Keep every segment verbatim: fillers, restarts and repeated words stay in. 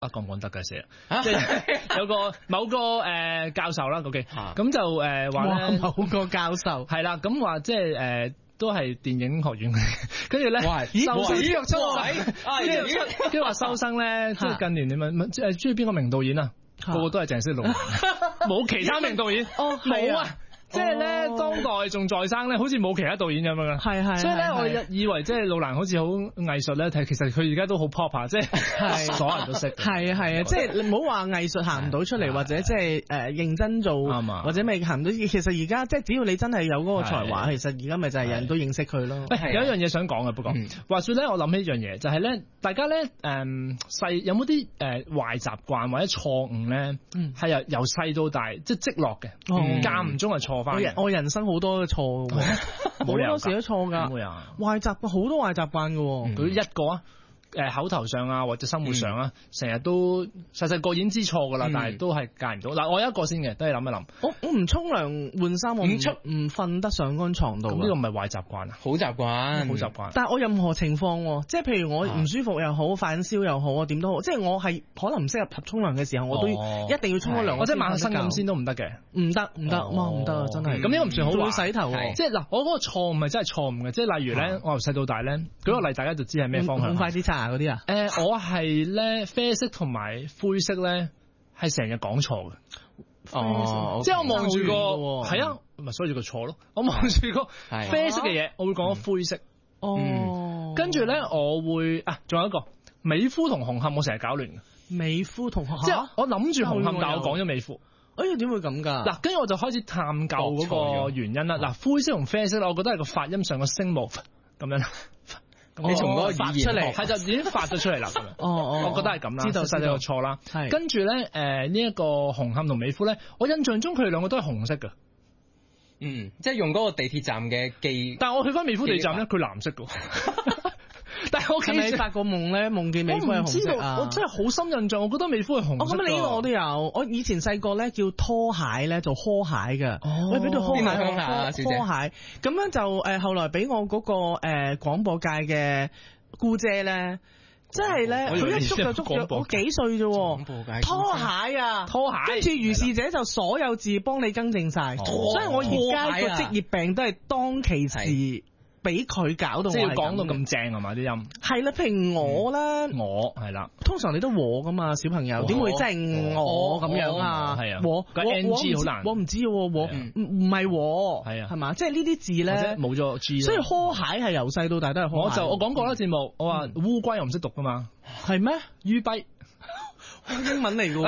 啊講唔講得嘅事啊？即係有個某個誒、呃、教授啦，OK，咁就誒話咧某個教授係啦，咁話即係誒。呃都係電影學院，跟住咧收生，醫藥出位，跟住話收生咧，即係近年你問即係中意邊個名導演啊？個個都係鄭思路，冇其他名導演，哦，冇啊。即係咧，當代仲在生咧，好似冇其他導演咁樣嘅。係係。所以咧，我以為即係路蘭好似好藝術咧，睇其實佢而家都好 pop 啊，即係所有人都識。係啊係啊，即係你唔好話藝術行唔到出嚟，或者即係誒認真做，或者未行唔到。其實而家即係只要你真係有嗰個才華，其實而家咪就係人都認識佢咯。有一樣嘢想講嘅，不過話說咧，我諗起一樣嘢，就係咧，大家咧誒細有冇啲誒壞習慣或者錯誤咧，係由由細到大即係積落嘅，間唔中係錯。我人我人生好多錯嘅，好多時都錯噶。壞習慣好多壞習慣嘅，佢一個啊。誒口頭上啊，或者生活上啊，成日都細細個已經知錯噶啦，但係都係戒唔到。嗱，我有一個先嘅，都係諗一諗。我我唔沖涼換衫，我唔出唔瞓得上間床度。咁呢個唔係壞習慣啊，好習慣，好習慣。但係我任何情況，即係譬如我唔舒服又好，發緊燒又好，點都好，即係我係可能唔適合沖涼嘅時候，我都一定要沖個涼。或者晚黑咁先都唔得嘅，唔得唔得，哇唔得啊，真係。咁呢個唔算好壞。洗頭，即係嗱，我嗰個錯誤係真係錯誤嘅，即係例如咧，我由細到大咧，舉個例，大家就知係咩方向。快啲擦嗰啲啊？誒，我係咧啡色同埋灰色咧，係成日講錯嘅。哦，即係我望住個係啊，咪所以個錯咯。我望住個啡色嘅嘢，我會講灰色。哦，跟住咧，我會啊，仲有一個美孚同紅磡，我成日搞亂嘅。美孚同紅磡，即係我諗住紅磡，但我講咗美孚。哎呀，點會咁噶？嗱，跟住我就開始探究嗰個原因啦。嗱，灰色同啡色咧，我覺得係個發音上嘅聲母咁樣。你從嗰個語言出嚟，係就已經發咗出嚟啦。咁樣，哦哦，我覺得係咁啦。知道細細個錯啦。係。跟住咧，誒呢一個紅磡同美孚咧，我印象中佢哋兩個都係紅色㗎。嗯，即係用嗰個地鐵站嘅記。但係我去翻美孚地鐵站咧，佢藍色㗎。但係我記你發過夢咧，夢見美孚係紅色啊！我真係好深印象，我覺得美孚係紅色。哦，咁呢個我都有。我以前細個咧叫拖鞋咧做拖鞋嘅，我俾對拖鞋拖鞋。咁樣就誒後來俾我嗰個誒廣播界嘅姑姐咧，即係咧佢一捉就捉咗我幾歲啫。廣播界拖鞋啊，拖鞋。跟住如是者就所有字幫你更正晒，所以我而家個職業病都係當其時。俾佢搞到，即係要講到咁正係嘛啲音？係啦，譬如我咧，我係啦，通常你都和噶嘛，小朋友點會真係我咁樣啊？係啊，和個 N G 好難，我唔知和唔唔係和係啊，係嘛？即係呢啲字咧冇咗 G，所以柯蟹係由細到大都係柯蟹。我就我講過啦節目，我話烏龜我唔識讀噶嘛，係咩？魚跛。英文嚟嘅喎，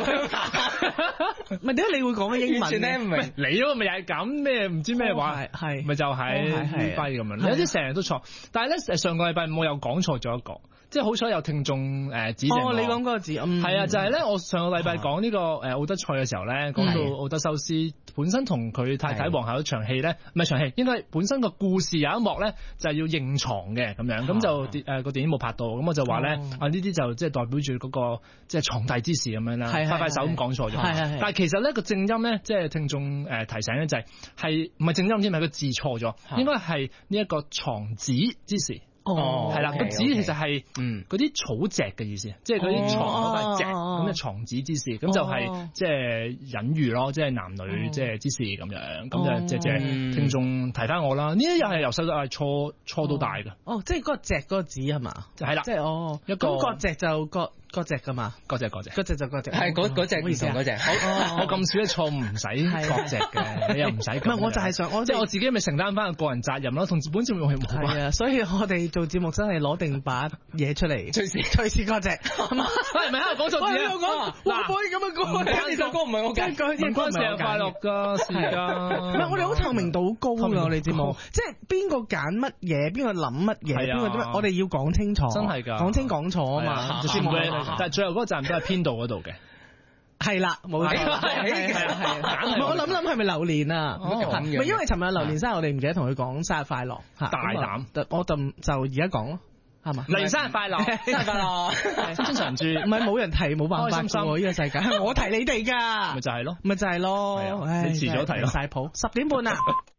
唔係點解你會講嘅英文？完全聽唔明。你嗰個咪又係咁咩？唔知咩話？係咪就係烏龜咁樣？有啲成日都錯，但係咧誒上個禮拜五我又講錯咗一個，即係好彩有聽眾誒指正我。哦，你講嗰個字，嗯，係啊，就係咧，我上個禮拜講呢個誒奧德賽嘅時候咧，講到奧德修斯本身同佢太太皇后一場戲咧，唔係場戲，應該本身個故事有一幕咧就係要認床嘅咁樣，咁就誒個電影冇拍到，咁我就話咧啊呢啲就即係代表住嗰個即係床笫之事咁樣啦，快快手咁講錯咗。但係其實咧個正音咧，即係聽眾誒提醒咧就係係唔係正音添，係個字錯咗，應該係呢一個床子之事。哦，係啦，個子其實係嗯嗰啲草席嘅意思，即係嗰啲床嗰塊席咁嘅床子之事，咁就係即係隱喻咯，即係男女即係之事咁樣，咁就即係聽眾提翻我啦。呢一又係由細到大錯錯到大嘅。哦，即係嗰個席嗰個字係嘛？係啦，即係哦，一個割席就割。嗰隻噶嘛，嗰隻嗰隻，嗰隻就嗰隻，係嗰嗰隻唔同嗰隻。我我咁少嘅錯誤唔使嗰隻嘅，你又唔使。唔係，我就係想，我即係我自己咪承擔翻個個人責任咯，同本節目係冇關。係啊，所以我哋做節目真係攞定把嘢出嚟，隨時隨時嗰隻。係咪喺度講錯字啊？嗱，唔可以咁樣講。呢首歌唔係我揀，唔關生日快樂㗎，是㗎。唔係，我哋好透明度好高㗎，我哋節目，即係邊個揀乜嘢，邊個諗乜嘢，邊個點乜，我哋要講清楚。真係㗎，講清講楚啊嘛，節目。但係最後嗰個站都係編導嗰度嘅，係啦，冇錯，係啊係啊，我諗諗係咪榴蓮啊？唔係，因為尋日榴蓮生日，我哋唔記得同佢講生日快樂，大膽，我就就而家講咯，係嘛？榴蓮生日快樂，生日快樂，心常駐，唔係冇人提冇辦法喎，呢個世界，我提你哋㗎，咪就係咯，咪就係咯，你遲咗提咯，晒譜，十點半啊！